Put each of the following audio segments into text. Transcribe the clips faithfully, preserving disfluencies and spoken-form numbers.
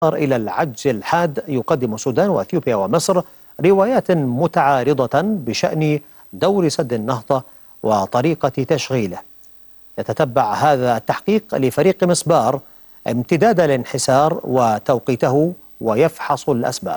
إلى العجز الحاد يقدم السودان وأثيوبيا ومصر روايات متعارضة بشأن دور سد النهضة وطريقة تشغيله. يتتبع هذا التحقيق لفريق مسبار امتداد الانحسار وتوقيته ويفحص الأسباب.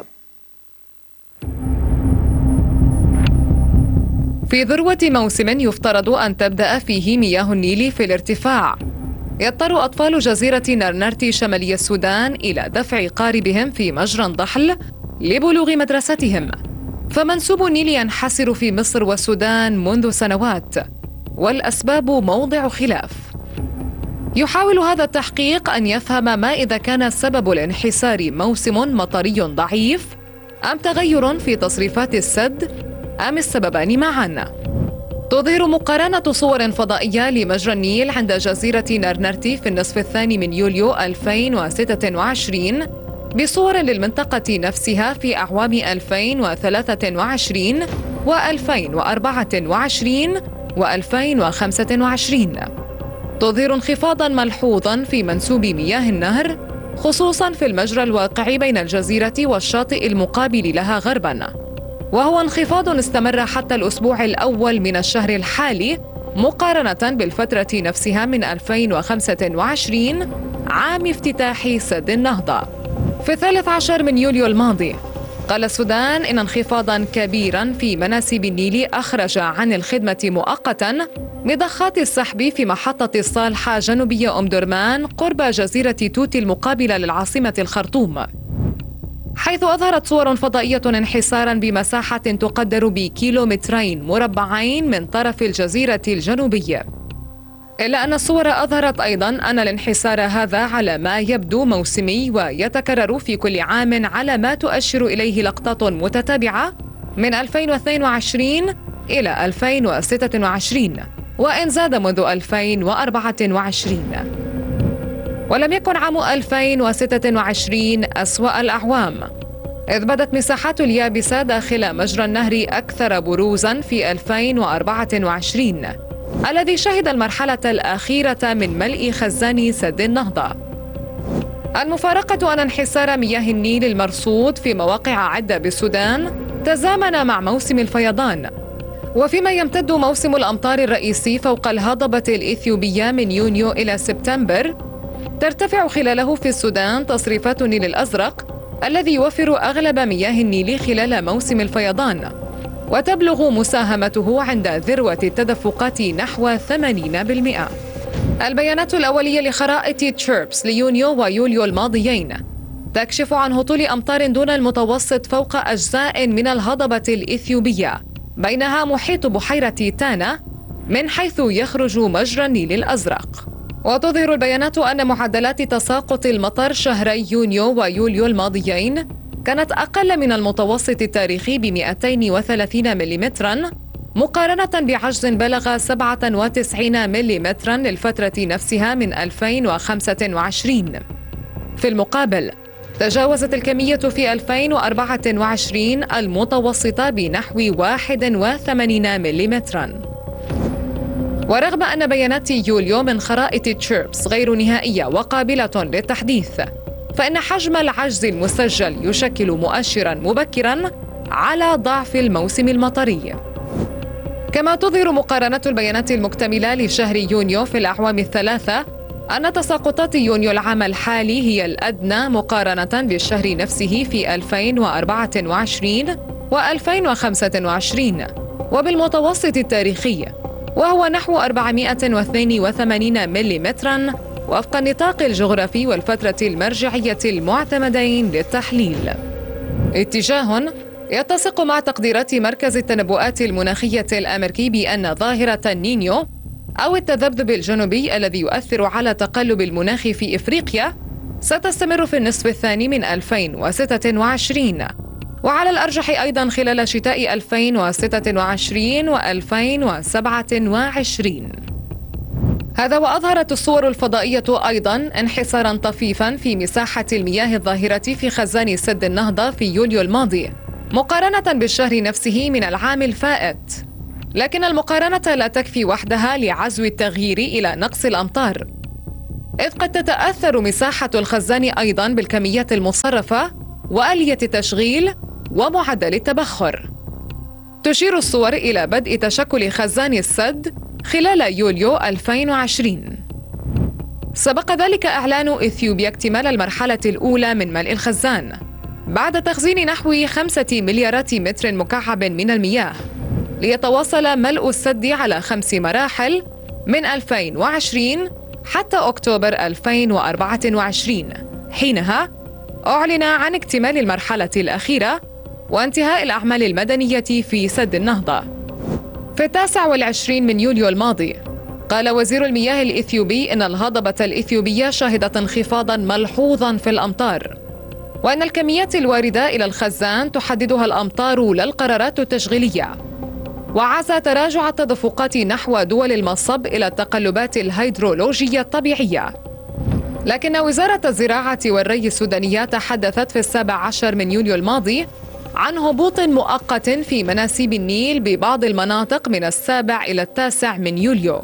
في ذروة موسم يفترض أن تبدأ فيه مياه النيل في الارتفاع، يضطر أطفال جزيرة نرنرتي شمالي السودان إلى دفع قاربهم في مجرى ضحل لبلوغ مدرستهم، فمنسوب النيل ينحسر في مصر والسودان منذ سنوات، والأسباب موضع خلاف. يحاول هذا التحقيق أن يفهم ما إذا كان سبب الانحسار موسم مطري ضعيف أم تغير في تصريفات السد أم السببان معاً. تظهر مقارنة صور فضائية لمجرى النيل عند جزيرة نرنرتي في النصف الثاني من يوليو ألفين وستة وعشرين بصور للمنطقة نفسها في أعوام ألفين وثلاثة وعشرين وألفين وأربعة وعشرين وألفين وخمسة وعشرين. تظهر انخفاضاً ملحوظاً في منسوب مياه النهر، خصوصاً في المجرى الواقع بين الجزيرة والشاطئ المقابل لها غرباً، وهو انخفاض استمر حتى الأسبوع الأول من الشهر الحالي مقارنة بالفترة نفسها من ألفين وخمسة وعشرين عام افتتاح سد النهضة. في الثالث عشر من يوليو الماضي قال السودان إن انخفاضاً كبيراً في مناسب النيل أخرج عن الخدمة مؤقتاً مضخات السحب في محطة الصالحة جنوبي أم درمان قرب جزيرة توتي المقابلة للعاصمة الخرطوم، حيث أظهرت صور فضائية انحساراً بمساحة تقدر بكيلومترين مربعين من طرف الجزيرة الجنوبية. إلا أن الصور أظهرت أيضاً أن الانحسار هذا على ما يبدو موسمي ويتكرر في كل عام على ما تؤشر إليه لقطات متتابعة من ألفين واثنين وعشرين إلى ألفين وستة وعشرين، وإن زاد منذ ألفين وأربعة وعشرين. ولم يكن عام ألفين وستة وعشرين أسوأ الأعوام، إذ بدت مساحات اليابسة داخل مجرى النهر أكثر بروزاً في ألفين وأربعة وعشرين الذي شهد المرحلة الأخيرة من ملء خزان سد النهضة. المفارقة أن انحسار مياه النيل المرصود في مواقع عدة بالسودان تزامن مع موسم الفيضان، وفيما يمتد موسم الأمطار الرئيسي فوق الهضبة الإثيوبية من يونيو إلى سبتمبر، ترتفع خلاله في السودان تصريفات النيل الأزرق الذي يوفر أغلب مياه النيل خلال موسم الفيضان، وتبلغ مساهمته عند ذروة التدفقات نحو ثمانين بالمئة. البيانات الأولية لخرائط تشيربس ليونيو ويوليو الماضيين تكشف عن هطول أمطار دون المتوسط فوق أجزاء من الهضبة الإثيوبية، بينها محيط بحيرة تانا من حيث يخرج مجرى النيل الأزرق. وتظهر البيانات أن معدلات تساقط المطر شهري يونيو ويوليو الماضيين كانت أقل من المتوسط التاريخي ب مئتين وثلاثين مليمتراً، مقارنة بعجز بلغ سبعة وتسعين مليمتراً للفترة نفسها من ألفين وخمسة وعشرين. في المقابل تجاوزت الكمية في ألفين وأربعة وعشرين المتوسطة بنحو واحد وثمانين مليمتراً. ورغم أن بيانات يوليو من خرائط تشيربس غير نهائية وقابلة للتحديث، فإن حجم العجز المسجل يشكل مؤشراً مبكراً على ضعف الموسم المطري. كما تظهر مقارنة البيانات المكتملة لشهر يونيو في الأعوام الثلاثة أن تساقطات يونيو العام الحالي هي الأدنى مقارنة بالشهر نفسه في ألفين وأربعة وعشرين وألفين وخمسة وعشرين وبالمتوسط التاريخي، وهو نحو أربعمئة واثنين وثمانين مليمتراً وفق النطاق الجغرافي والفترة المرجعية المعتمدين للتحليل. اتجاه يتسق مع تقديرات مركز التنبؤات المناخية الأمريكي بأن ظاهرة النينيو أو التذبذب الجنوبي الذي يؤثر على تقلب المناخ في إفريقيا ستستمر في النصف الثاني من ألفين وستة وعشرين، وعلى الأرجح أيضاً خلال شتاء ألفين وستة وعشرين وألفين وسبعة وعشرين. هذا وأظهرت الصور الفضائية أيضاً انحساراً طفيفاً في مساحة المياه الظاهرة في خزان سد النهضة في يوليو الماضي مقارنة بالشهر نفسه من العام الفائت، لكن المقارنة لا تكفي وحدها لعزو التغيير إلى نقص الأمطار. إذ قد تتأثر مساحة الخزان أيضاً بالكميات المصرفة وآلية التشغيل ومعدل التبخر. تشير الصور إلى بدء تشكل خزان السد خلال يوليو ألفين وعشرين. سبق ذلك إعلان إثيوبيا اكتمال المرحلة الأولى من ملء الخزان بعد تخزين نحو خمسة مليارات متر مكعب من المياه، ليتواصل ملء السد على خمس مراحل من ألفين وعشرين حتى أكتوبر ألفين وأربعة وعشرين. حينها أعلن عن اكتمال المرحلة الأخيرة وانتهاء الأعمال المدنية في سد النهضة. في التاسع والعشرين من يوليو الماضي قال وزير المياه الإثيوبي إن الهضبة الإثيوبية شهدت انخفاضاً ملحوظاً في الأمطار، وأن الكميات الواردة إلى الخزان تحددها الأمطار لا القرارات التشغيلية. وعزى تراجع التدفقات نحو دول المصب إلى التقلبات الهيدرولوجية الطبيعية. لكن وزارة الزراعة والري السودانية تحدثت في السابع عشر من يوليو الماضي عن هبوط مؤقت في مناسيب النيل ببعض المناطق من السابع إلى التاسع من يوليو،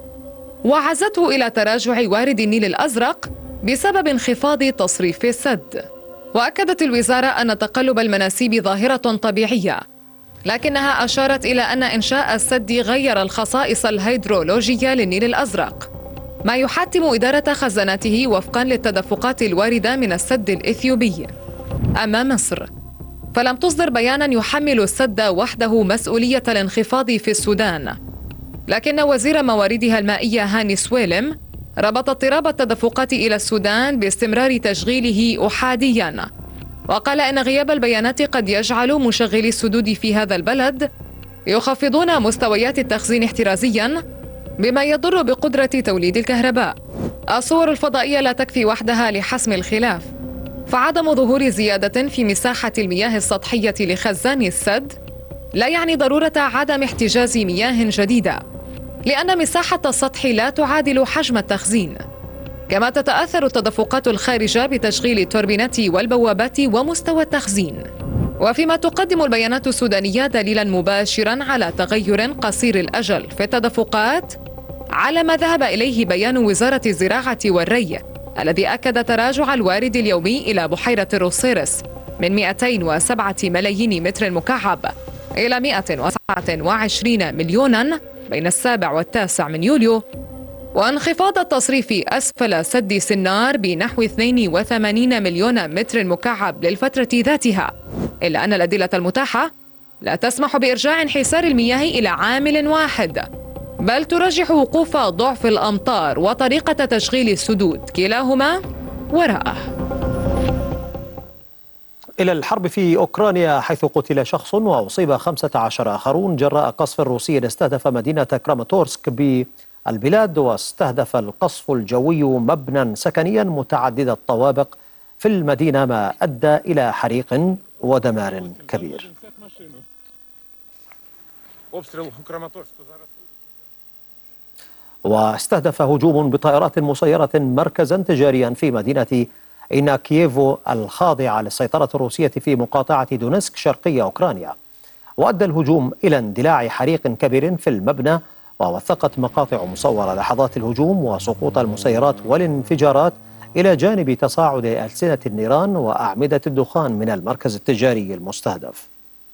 وعزته إلى تراجع وارد النيل الأزرق بسبب انخفاض تصريف السد. وأكدت الوزارة أن تقلب المناسيب ظاهرة طبيعية، لكنها أشارت إلى أن إنشاء السد غير الخصائص الهيدرولوجية للنيل الأزرق، ما يحتم إدارة خزاناته وفقاً للتدفقات الواردة من السد الإثيوبي. أما مصر فلم تصدر بياناً يحمل السد وحده مسؤولية الانخفاض في السودان، لكن وزير مواردها المائية هاني سويلم ربط اضطراب التدفقات إلى السودان باستمرار تشغيله أحادياً، وقال إن غياب البيانات قد يجعل مشغلي السدود في هذا البلد يخفضون مستويات التخزين احترازياً، بما يضر بقدرة توليد الكهرباء. الصور الفضائية لا تكفي وحدها لحسم الخلاف، فعدم ظهور زيادة في مساحة المياه السطحية لخزان السد لا يعني ضرورة عدم احتجاز مياه جديدة، لأن مساحة السطح لا تعادل حجم التخزين. كما تتأثر التدفقات الخارجة بتشغيل التوربينات والبوابات ومستوى التخزين. وفيما تقدم البيانات السودانية دليلاً مباشراً على تغير قصير الأجل في التدفقات، على ما ذهب إليه بيان وزارة الزراعة والري الذي أكد تراجع الوارد اليومي إلى بحيرة الروسيرس من مئتين وسبعة ملايين متر مكعب إلى مئة وتسعة وعشرين مليوناً بين السابع والتاسع من يوليو، وانخفاض التصريف أسفل سد سنار بنحو اثنين وثمانين مليون متر مكعب للفترة ذاتها، إلا أن الأدلة المتاحة لا تسمح بإرجاع انحسار المياه إلى عامل واحد، بل ترجح وقوف ضعف الأمطار وطريقة تشغيل السدود، كلاهما وراءه. إلى الحرب في أوكرانيا، حيث قتل شخص وأصيب خمسة عشر آخرون جراء قصف روسي استهدف مدينة كراماتورسك بالبلاد، واستهدف القصف الجوي مبنى سكنيا متعدد الطوابق في المدينة، ما أدى إلى حريق ودمار كبير. واستهدف هجوم بطائرات مسيرة مركزا تجاريا في مدينة إناكييفو الخاضعة للسيطرة الروسية في مقاطعة دونسك شرقية أوكرانيا، وأدى الهجوم إلى اندلاع حريق كبير في المبنى. ووثقت مقاطع مصورة لحظات الهجوم وسقوط المسيرات والانفجارات، إلى جانب تصاعد ألسنة النيران وأعمدة الدخان من المركز التجاري المستهدف.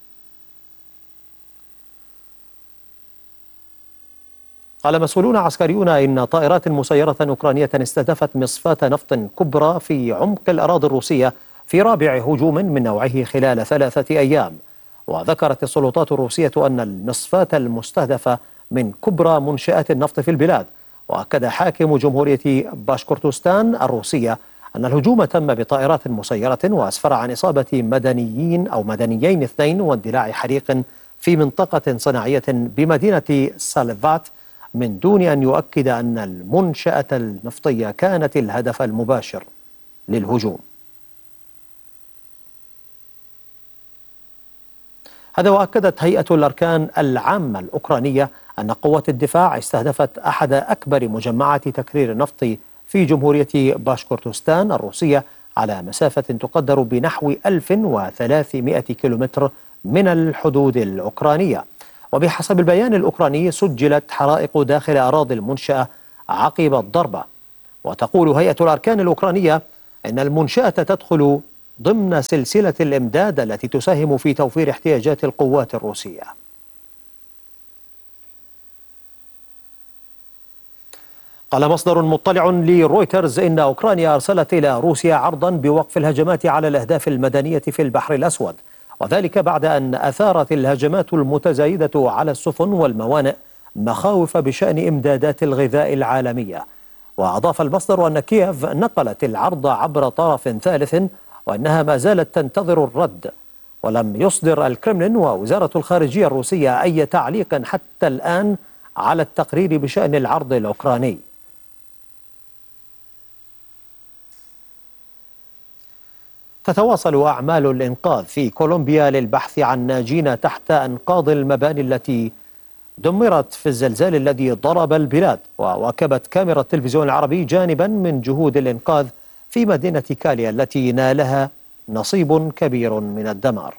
قال مسؤولون عسكريون إن طائرات مسيرة أوكرانية استهدفت مصفاة نفط كبرى في عمق الأراضي الروسية في رابع هجوم من نوعه خلال ثلاثة أيام. وذكرت السلطات الروسية أن المصفاة المستهدفة من كبرى منشآت النفط في البلاد. وأكد حاكم جمهورية باشكورتوستان الروسية أن الهجوم تم بطائرات مسيرة وأسفر عن إصابة مدنيين أو مدنيين اثنين واندلاع حريق في منطقة صناعية بمدينة سالفات، من دون أن يؤكد أن المنشأة النفطية كانت الهدف المباشر للهجوم. هذا وأكدت هيئة الأركان العامة الأوكرانية أن قوات الدفاع استهدفت أحد أكبر مجمعات تكرير النفط في جمهورية باشكورتوستان الروسية على مسافة تقدر بنحو ألف وثلاثمئة كيلومتر من الحدود الأوكرانية. وبحسب البيان الأوكراني سجلت حرائق داخل أراضي المنشأة عقب الضربة. وتقول هيئة الأركان الأوكرانية إن المنشأة تدخل ضمن سلسلة الإمداد التي تساهم في توفير احتياجات القوات الروسية. قال مصدر مطلع لرويترز إن أوكرانيا أرسلت إلى روسيا عرضا بوقف الهجمات على الأهداف المدنية في البحر الأسود، وذلك بعد أن أثارت الهجمات المتزايدة على السفن والموانئ مخاوف بشأن إمدادات الغذاء العالمية. وأضاف المصدر أن كييف نقلت العرض عبر طرف ثالث وأنها ما زالت تنتظر الرد، ولم يصدر الكرملين ووزارة الخارجية الروسية أي تعليق حتى الآن على التقرير بشأن العرض الأوكراني. تتواصل أعمال الإنقاذ في كولومبيا للبحث عن ناجين تحت أنقاض المباني التي دمرت في الزلزال الذي ضرب البلاد. وواكبت كاميرا التلفزيون العربي جانبا من جهود الإنقاذ في مدينة كاليا التي نالها نصيب كبير من الدمار.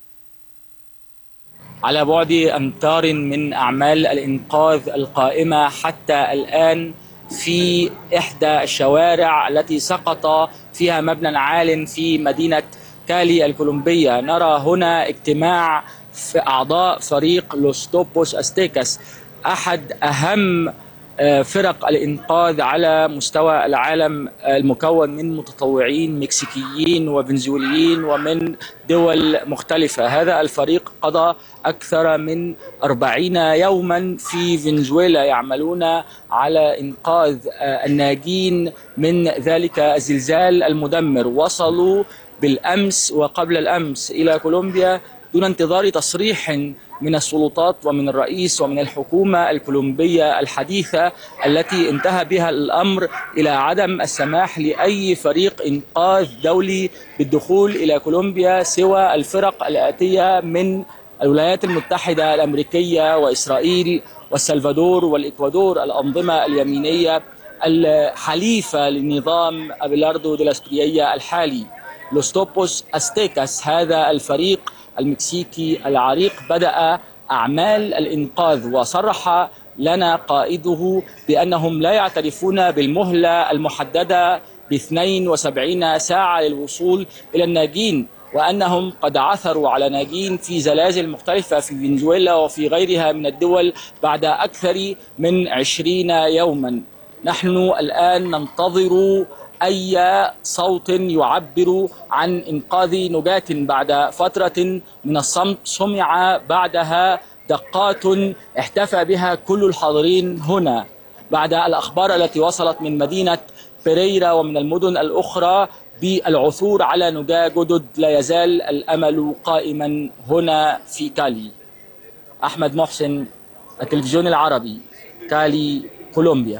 على بعد أمتار من أعمال الإنقاذ القائمة حتى الآن في إحدى الشوارع التي سقط فيها مبنى عال في مدينة كالي الكولومبية، نرى هنا اجتماع في أعضاء فريق لوس توبوس أستيكاس، أحد أهم فرق الإنقاذ على مستوى العالم، المكون من متطوعين مكسيكيين وفنزويليين ومن دول مختلفة. هذا الفريق قضى أكثر من أربعين يوما في فنزويلا يعملون على إنقاذ الناجين من ذلك الزلزال المدمر. وصلوا بالأمس وقبل الأمس إلى كولومبيا دون انتظار تصريح من السلطات ومن الرئيس ومن الحكومة الكولومبية الحديثة التي انتهى بها الأمر إلى عدم السماح لأي فريق إنقاذ دولي بالدخول إلى كولومبيا سوى الفرق الآتية من الولايات المتحدة الأمريكية وإسرائيل والسلفادور والإكوادور، الأنظمة اليمينية الحليفة لنظام أبيلاردو دي لا اسبريا الحالي. لوس توبوس أستيكاس هذا الفريق المكسيكي العريق بدأ أعمال الإنقاذ، وصرح لنا قائده بأنهم لا يعترفون بالمهلة المحددة ب اثنتين وسبعين ساعة للوصول إلى الناجين، وأنهم قد عثروا على ناجين في زلازل مختلفة في فنزويلا وفي غيرها من الدول بعد أكثر من عشرين يوما. نحن الآن ننتظر أي صوت يعبر عن إنقاذ نجاة بعد فترة من الصمت سمع بعدها دقات احتفى بها كل الحاضرين هنا بعد الأخبار التي وصلت من مدينة بيريرا ومن المدن الأخرى بالعثور على نجاة جدد. لا يزال الأمل قائما هنا في كالي. أحمد محسن، التلفزيون العربي، كالي، كولومبيا.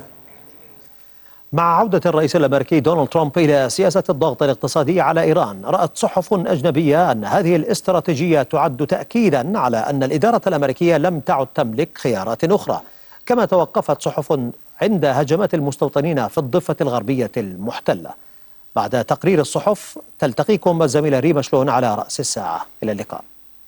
مع عودة الرئيس الأمريكي دونالد ترامب إلى سياسة الضغط الاقتصادي على إيران، رأت صحف أجنبية أن هذه الاستراتيجية تعد تأكيدا على أن الإدارة الأمريكية لم تعد تملك خيارات أخرى. كما توقفت صحف عند هجمات المستوطنين في الضفة الغربية المحتلة. بعد تقرير الصحف تلتقيكم الزميلة ريما شلون على رأس الساعة. إلى اللقاء.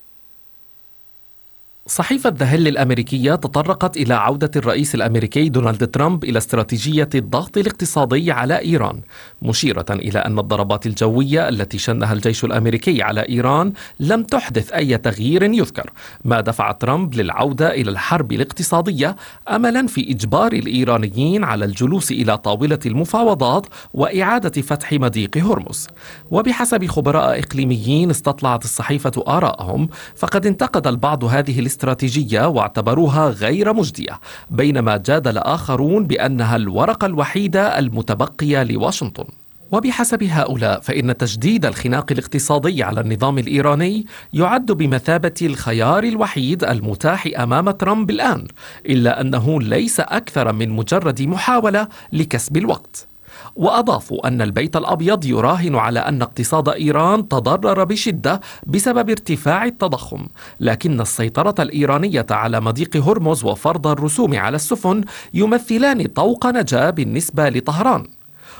صحيفة ذا هيل الأمريكية تطرقت إلى عودة الرئيس الأمريكي دونالد ترامب إلى استراتيجية الضغط الاقتصادي على إيران، مشيرة إلى أن الضربات الجوية التي شنها الجيش الأمريكي على إيران لم تحدث أي تغيير يذكر، ما دفع ترامب للعودة إلى الحرب الاقتصادية أملا في إجبار الإيرانيين على الجلوس إلى طاولة المفاوضات وإعادة فتح مضيق هرمز. وبحسب خبراء إقليميين استطلعت الصحيفة آراءهم، فقد انتقد البعض هذه الاستراتيجية استراتيجية واعتبروها غير مجدية، بينما جادل آخرون بأنها الورقة الوحيدة المتبقية لواشنطن. وبحسب هؤلاء فإن تجديد الخناق الاقتصادي على النظام الإيراني يعد بمثابة الخيار الوحيد المتاح أمام ترامب الآن، إلا أنه ليس أكثر من مجرد محاولة لكسب الوقت. وأضافوا أن البيت الأبيض يراهن على أن اقتصاد إيران تضرر بشدة بسبب ارتفاع التضخم، لكن السيطرة الإيرانية على مضيق هرمز وفرض الرسوم على السفن يمثلان طوق نجاة بالنسبة لطهران.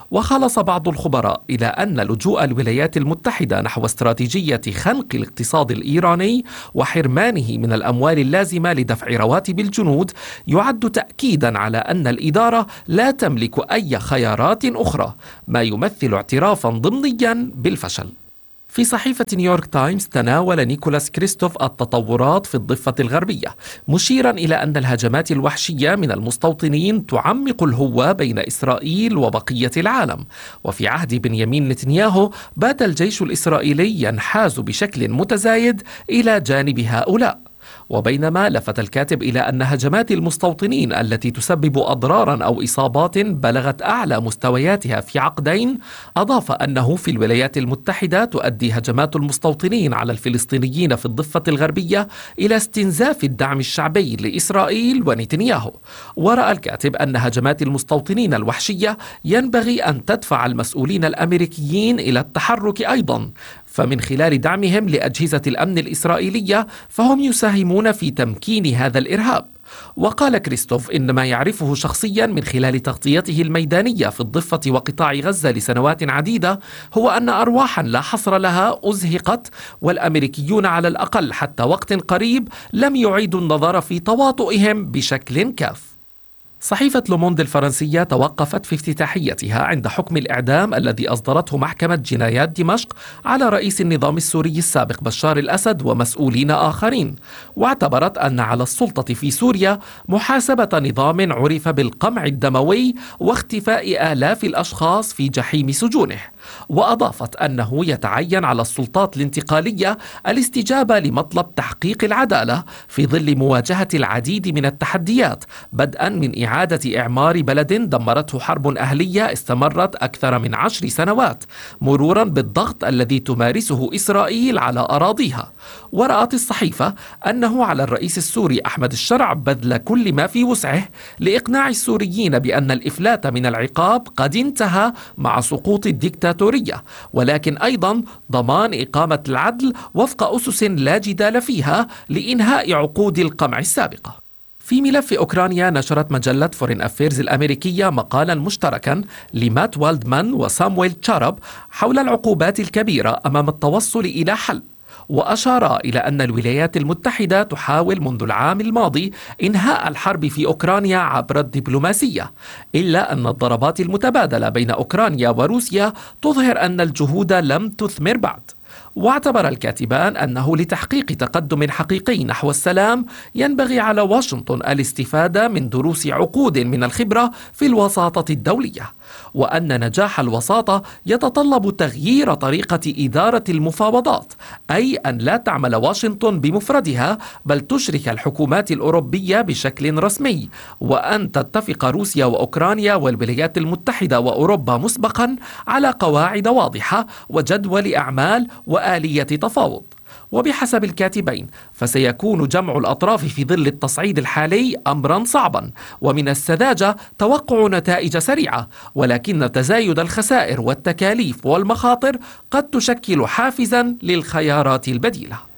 وخلص بعض الخبراء إلى أن لجوء الولايات المتحدة نحو استراتيجية خنق الاقتصاد الإيراني وحرمانه من الأموال اللازمة لدفع رواتب الجنود يعد تأكيدا على أن الإدارة لا تملك أي خيارات أخرى، ما يمثل اعترافا ضمنيا بالفشل. في صحيفة نيويورك تايمز تناول نيكولاس كريستوف التطورات في الضفة الغربية، مشيرا إلى أن الهجمات الوحشية من المستوطنين تعمق الهوة بين إسرائيل وبقية العالم. وفي عهد بنيامين نتنياهو بات الجيش الإسرائيلي ينحاز بشكل متزايد إلى جانب هؤلاء. وبينما لفت الكاتب إلى أن هجمات المستوطنين التي تسبب أضرارا أو إصابات بلغت أعلى مستوياتها في عقدين، أضاف أنه في الولايات المتحدة تؤدي هجمات المستوطنين على الفلسطينيين في الضفة الغربية إلى استنزاف الدعم الشعبي لإسرائيل ونتنياهو. ورأى الكاتب أن هجمات المستوطنين الوحشية ينبغي أن تدفع المسؤولين الأمريكيين إلى التحرك أيضا، فمن خلال دعمهم لأجهزة الأمن الإسرائيلية فهم يساهمون في تمكين هذا الإرهاب. وقال كريستوف إن ما يعرفه شخصيا من خلال تغطيته الميدانية في الضفة وقطاع غزة لسنوات عديدة هو أن أرواحا لا حصر لها أزهقت، والأمريكيون على الأقل حتى وقت قريب لم يعيدوا النظر في تواطؤهم بشكل كاف. صحيفة لوموند الفرنسية توقفت في افتتاحيتها عند حكم الإعدام الذي أصدرته محكمة جنايات دمشق على رئيس النظام السوري السابق بشار الأسد ومسؤولين آخرين، واعتبرت أن على السلطة في سوريا محاسبة نظام عرف بالقمع الدموي واختفاء آلاف الأشخاص في جحيم سجونه. وأضافت أنه يتعين على السلطات الانتقالية الاستجابة لمطلب تحقيق العدالة في ظل مواجهة العديد من التحديات، بدءا من إعادة إعمار بلد دمرته حرب أهلية استمرت أكثر من عشر سنوات، مرورا بالضغط الذي تمارسه إسرائيل على أراضيها. ورأت الصحيفة أنه على الرئيس السوري أحمد الشرع بذل كل ما في وسعه لإقناع السوريين بأن الإفلات من العقاب قد انتهى مع سقوط الديكتاتورية، ولكن أيضا ضمان إقامة العدل وفق أسس لا جدال فيها لإنهاء عقود القمع السابقة. في ملف أوكرانيا نشرت مجلة فورين أفيرز الأمريكية مقالا مشتركا لمات والدمان وسامويل تشارب حول العقوبات الكبيرة أمام التوصل إلى حل، وأشار إلى أن الولايات المتحدة تحاول منذ العام الماضي إنهاء الحرب في أوكرانيا عبر الدبلوماسية، إلا أن الضربات المتبادلة بين أوكرانيا وروسيا تظهر أن الجهود لم تثمر بعد. واعتبر الكاتبان أنه لتحقيق تقدم حقيقي نحو السلام ينبغي على واشنطن الاستفادة من دروس عقود من الخبرة في الوساطة الدولية، وأن نجاح الوساطة يتطلب تغيير طريقة إدارة المفاوضات، أي أن لا تعمل واشنطن بمفردها بل تشرك الحكومات الأوروبية بشكل رسمي، وأن تتفق روسيا وأوكرانيا والولايات المتحدة وأوروبا مسبقا على قواعد واضحة وجدول أعمال وآلية تفاوض. وبحسب الكاتبين فسيكون جمع الأطراف في ظل التصعيد الحالي أمرا صعبا، ومن السذاجة توقع نتائج سريعة، ولكن تزايد الخسائر والتكاليف والمخاطر قد تشكل حافزا للخيارات البديلة.